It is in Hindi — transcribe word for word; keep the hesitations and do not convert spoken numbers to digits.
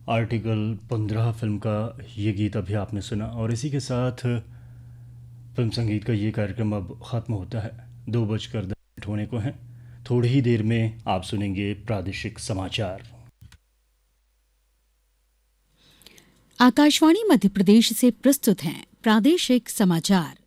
आर्टिकल पंद्रह फिल्म का ये गीत अभी आपने सुना और इसी के साथ फिल्म संगीत का ये कार्यक्रम अब ख़त्म होता है। दो बजकर दस मिनट होने को हैं। थोड़ी ही देर में आप सुनेंगे प्रादेशिक समाचार। आकाशवाणी मध्य प्रदेश से प्रस्तुत हैं प्रादेशिक समाचार।